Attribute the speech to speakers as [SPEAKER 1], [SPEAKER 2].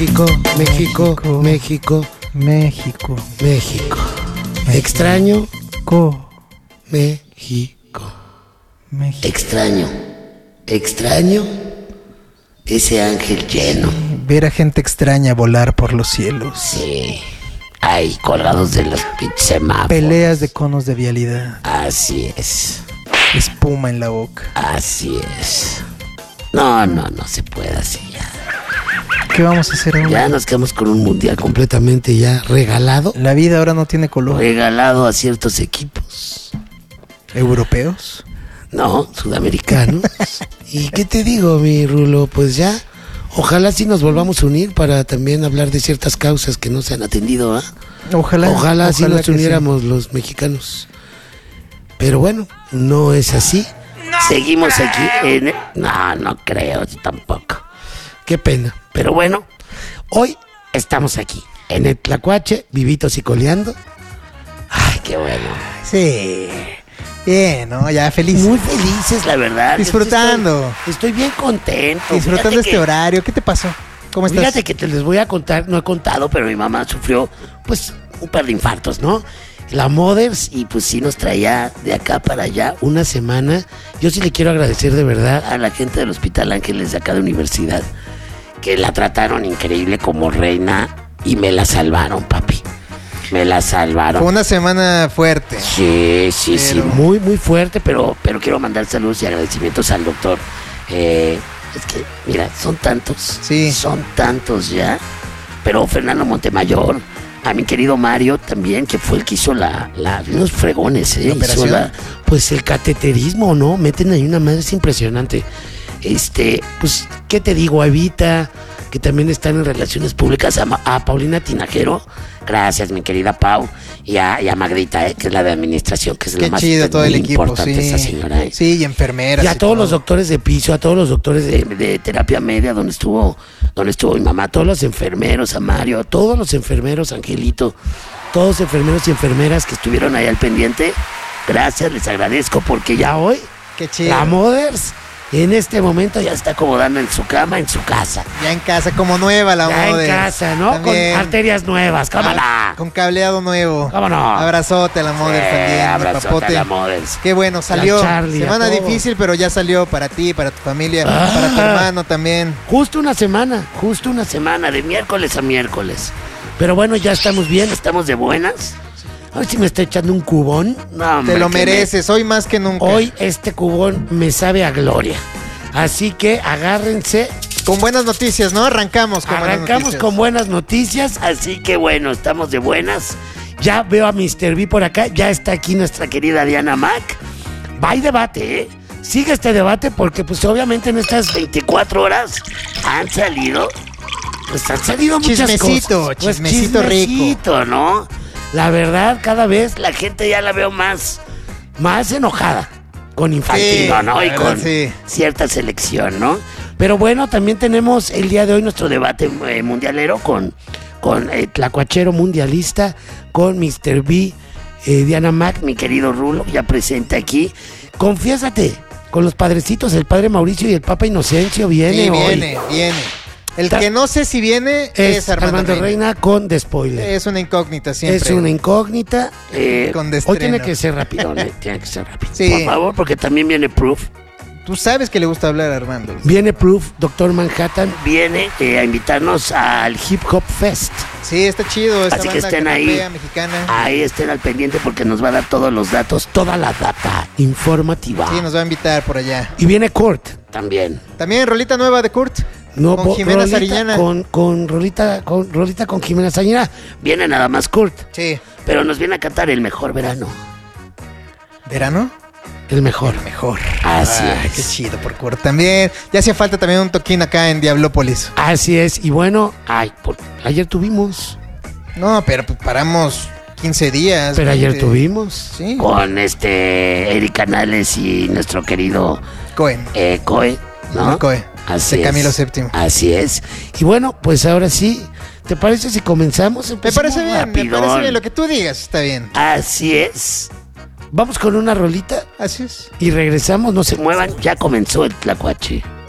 [SPEAKER 1] México, México, México,
[SPEAKER 2] México.
[SPEAKER 1] México. Extraño México.
[SPEAKER 2] México.
[SPEAKER 1] Extraño ese ángel lleno.
[SPEAKER 2] Ver a gente extraña volar por los cielos.
[SPEAKER 1] Sí. Ahí colgados de los semáforos.
[SPEAKER 2] Peleas de conos de vialidad.
[SPEAKER 1] Así es.
[SPEAKER 2] Espuma en la boca.
[SPEAKER 1] Así es. No se puede así ya.
[SPEAKER 2] ¿Qué vamos a hacer ahora?
[SPEAKER 1] Ya nos quedamos con un mundial completamente ya regalado.
[SPEAKER 2] La vida ahora no tiene color.
[SPEAKER 1] Regalado a ciertos equipos.
[SPEAKER 2] ¿Europeos?
[SPEAKER 1] No, sudamericanos. ¿Y qué te digo, mi Rulo? Pues ya, ojalá sí nos volvamos a unir para también hablar de ciertas causas que no se han atendido, ¿ah? Ojalá sí nos uniéramos los mexicanos. Pero bueno, no es así. Seguimos aquí en... No creo, yo tampoco. Qué pena. Pero bueno, hoy estamos aquí, en el Tlacuache, vivitos y coleando. Ay, qué bueno.
[SPEAKER 2] Sí. Bien, ¿no? Ya feliz.
[SPEAKER 1] Muy felices, la verdad.
[SPEAKER 2] Disfrutando.
[SPEAKER 1] Estoy bien contento.
[SPEAKER 2] Disfrutando este horario. ¿Qué te pasó? ¿Cómo estás?
[SPEAKER 1] Fíjate que te les voy a contar, no he contado, pero mi mamá sufrió, pues, un par de infartos, ¿no? La Mothers, y pues sí nos traía de acá para allá una semana. Yo sí le quiero agradecer de verdad a la gente del Hospital Ángeles de acá de Universidad, que la trataron increíble como reina y me la salvaron, papi. Me la salvaron.
[SPEAKER 2] Fue una semana fuerte.
[SPEAKER 1] Sí, muy, muy fuerte, pero quiero mandar saludos y agradecimientos al doctor. Es que, mira, son tantos.
[SPEAKER 2] Sí.
[SPEAKER 1] Son tantos ya. Pero Fernando Montemayor, a mi querido Mario también, que fue el que hizo unos fregones,
[SPEAKER 2] ¿La operación?
[SPEAKER 1] Hizo pues el cateterismo, ¿no? Meten ahí una madre, es impresionante. Pues, ¿qué te digo? A Evita, que también están en relaciones públicas, a Paulina Tinajero, gracias mi querida Pau, y a Magdita, que es la de administración, que es
[SPEAKER 2] Qué
[SPEAKER 1] la más
[SPEAKER 2] chido todo el equipo,
[SPEAKER 1] importante,
[SPEAKER 2] sí.
[SPEAKER 1] esa señora.
[SPEAKER 2] Sí, y enfermeras.
[SPEAKER 1] Y a todos los doctores de piso, a todos los doctores de terapia media, donde estuvo mi mamá, a todos los enfermeros, a Mario, a todos los enfermeros, Angelito, todos enfermeros y enfermeras que estuvieron ahí al pendiente, gracias, les agradezco, porque ya hoy,
[SPEAKER 2] Qué chido.
[SPEAKER 1] la Mothers, en este momento ya está acomodando en su cama, en su casa.
[SPEAKER 2] Ya en casa, como nueva la
[SPEAKER 1] Ya
[SPEAKER 2] Mothers.
[SPEAKER 1] en casa, ¿no?
[SPEAKER 2] También.
[SPEAKER 1] Con arterias nuevas, cámara.
[SPEAKER 2] Con cableado nuevo.
[SPEAKER 1] ¿Cómo no?
[SPEAKER 2] Abrazote a la Mothers también.
[SPEAKER 1] Abrazote
[SPEAKER 2] papote.
[SPEAKER 1] a la Mothers.
[SPEAKER 2] Qué bueno, salió.
[SPEAKER 1] A Charlie,
[SPEAKER 2] Semana
[SPEAKER 1] a todos.
[SPEAKER 2] difícil, pero ya salió para ti, para tu familia, para tu hermano también.
[SPEAKER 1] Justo una semana, de miércoles a miércoles. Pero bueno, ya estamos bien, estamos de buenas. A ver si me está echando un cubón. No, hombre,
[SPEAKER 2] Te lo
[SPEAKER 1] que
[SPEAKER 2] mereces, hoy más que nunca.
[SPEAKER 1] Hoy este cubón me sabe a gloria. Así que agárrense.
[SPEAKER 2] Con buenas noticias, ¿no? Arrancamos
[SPEAKER 1] Arrancamos con buenas noticias. Así que bueno, estamos de buenas. Ya veo a Mr. B por acá. Ya está aquí nuestra querida Diana Mac. Va y debate, ¿eh? Sigue este debate porque pues obviamente en estas 24 horas han salido muchas
[SPEAKER 2] Chismecito,
[SPEAKER 1] cosas. Pues,
[SPEAKER 2] chismecito rico.
[SPEAKER 1] ¿No? La verdad, cada vez la gente ya la veo más enojada con Infantino,
[SPEAKER 2] Sí,
[SPEAKER 1] ¿no? Y
[SPEAKER 2] la verdad,
[SPEAKER 1] con
[SPEAKER 2] sí.
[SPEAKER 1] cierta selección, ¿no? Pero bueno, también tenemos el día de hoy nuestro debate mundialero con Tlacuachero mundialista, con Mr. B, Diana Mac, mi querido Rulo, ya presente aquí. Confiésate, con los padrecitos, el padre Mauricio y el Papa Inocencio viene
[SPEAKER 2] Sí,
[SPEAKER 1] hoy.
[SPEAKER 2] viene. El que no sé si viene es Armando
[SPEAKER 1] Reina con The Spoiler.
[SPEAKER 2] Es una incógnita siempre.
[SPEAKER 1] Es una incógnita.
[SPEAKER 2] Con
[SPEAKER 1] Hoy
[SPEAKER 2] destreno.
[SPEAKER 1] tiene que ser rápido, ¿eh? Tiene que ser rápido.
[SPEAKER 2] Sí.
[SPEAKER 1] Por favor, porque también viene Proof.
[SPEAKER 2] Tú sabes que le gusta hablar a Armando.
[SPEAKER 1] Viene Proof, Doctor Manhattan. Viene a invitarnos al Hip Hop Fest.
[SPEAKER 2] Sí, está chido. Esta
[SPEAKER 1] Así que
[SPEAKER 2] banda
[SPEAKER 1] estén ahí.
[SPEAKER 2] rapea mexicana.
[SPEAKER 1] Ahí estén al pendiente porque nos va a dar todos los datos, toda la data informativa.
[SPEAKER 2] Sí, nos va a invitar por allá.
[SPEAKER 1] Y viene Kurt también.
[SPEAKER 2] También rolita nueva de Kurt.
[SPEAKER 1] No,
[SPEAKER 2] con Jimena
[SPEAKER 1] rolita
[SPEAKER 2] Sariñana.
[SPEAKER 1] Con rolita con Jimena Sariñana. Viene nada más Kurt.
[SPEAKER 2] Sí.
[SPEAKER 1] Pero nos viene a cantar El Mejor Verano.
[SPEAKER 2] ¿Verano?
[SPEAKER 1] El mejor.
[SPEAKER 2] Mejor.
[SPEAKER 1] Así es.
[SPEAKER 2] Qué chido por Kurt también. Ya hacía falta también un toquín acá en Diablópolis.
[SPEAKER 1] Así es. Y bueno, ayer tuvimos.
[SPEAKER 2] No, pero pues paramos 15 días.
[SPEAKER 1] Pero ayer
[SPEAKER 2] 20.
[SPEAKER 1] tuvimos.
[SPEAKER 2] Sí.
[SPEAKER 1] Con Eric Canales y nuestro querido
[SPEAKER 2] Cohen.
[SPEAKER 1] Coe, ¿no?
[SPEAKER 2] Coe.
[SPEAKER 1] Así
[SPEAKER 2] de
[SPEAKER 1] es.
[SPEAKER 2] Camilo VII.
[SPEAKER 1] Así es. Y bueno, pues ahora sí. ¿Te parece si comenzamos?
[SPEAKER 2] Me
[SPEAKER 1] Empecemos
[SPEAKER 2] parece bien, me
[SPEAKER 1] rapidón.
[SPEAKER 2] parece bien. Lo que tú digas está bien.
[SPEAKER 1] Así es. Vamos con una rolita
[SPEAKER 2] Así es.
[SPEAKER 1] y regresamos. No se muevan. Ya comenzó el Tlacuache.